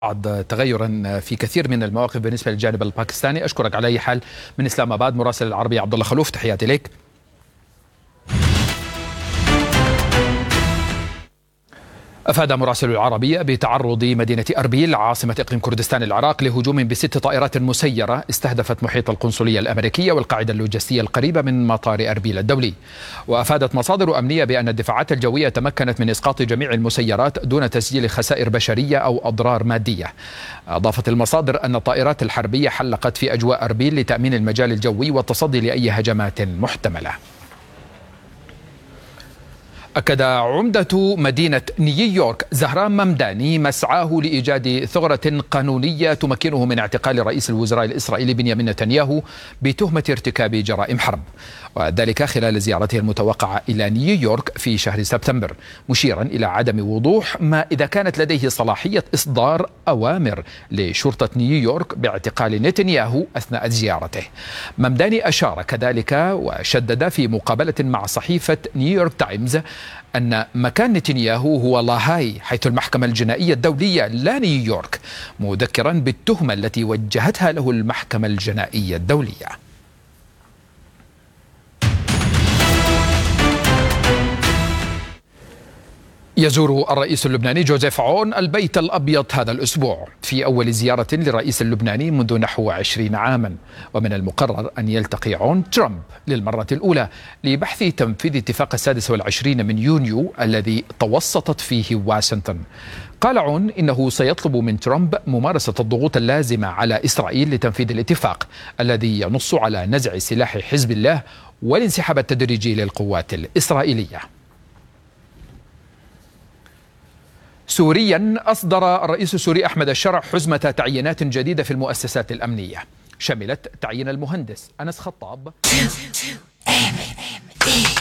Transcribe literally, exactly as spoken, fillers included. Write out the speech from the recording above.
بعد تغيرا في كثير من المواقف بالنسبة للجانب الباكستاني. أشكرك على أي حال من إسلام آباد مراسل العربية عبد الله خلوف، تحياتي لك. أفاد مراسل العربية بتعرض مدينة أربيل عاصمة إقليم كردستان العراق لهجوم بست طائرات مسيرة استهدفت محيط القنصلية الأمريكية والقاعدة اللوجستية القريبة من مطار أربيل الدولي. وأفادت مصادر أمنية بأن الدفاعات الجوية تمكنت من إسقاط جميع المسيرات دون تسجيل خسائر بشرية أو أضرار مادية. أضافت المصادر أن الطائرات الحربية حلقت في أجواء أربيل لتأمين المجال الجوي والتصدي لأي هجمات محتملة. أكد عمدة مدينة نيويورك زهران ممداني مسعاه لإيجاد ثغرة قانونية تمكنه من اعتقال رئيس الوزراء الإسرائيلي بنيامين نتنياهو بتهمة ارتكاب جرائم حرب، وذلك خلال زيارته المتوقعة إلى نيويورك في شهر سبتمبر، مشيرا إلى عدم وضوح ما إذا كانت لديه صلاحية إصدار أوامر لشرطة نيويورك باعتقال نتنياهو أثناء زيارته. ممداني أشار كذلك وشدد في مقابلة مع صحيفة نيويورك تايمز أن مكان نتنياهو هو لاهاي حيث المحكمة الجنائية الدولية لا نيويورك، مذكرا بالتهمة التي وجهتها له المحكمة الجنائية الدولية. يزور الرئيس اللبناني جوزيف عون البيت الأبيض هذا الأسبوع في أول زيارة للرئيس اللبناني منذ نحو عشرين عاما، ومن المقرر أن يلتقي عون ترامب للمرة الأولى لبحث تنفيذ اتفاق السادس والعشرين من يونيو الذي توسطت فيه واشنطن. قال عون إنه سيطلب من ترامب ممارسة الضغوط اللازمة على إسرائيل لتنفيذ الاتفاق الذي ينص على نزع سلاح حزب الله والانسحاب التدريجي للقوات الإسرائيلية. سوريا أصدر الرئيس السوري أحمد الشرع حزمة تعيينات جديدة في المؤسسات الأمنية، شملت تعيين المهندس أنس خطاب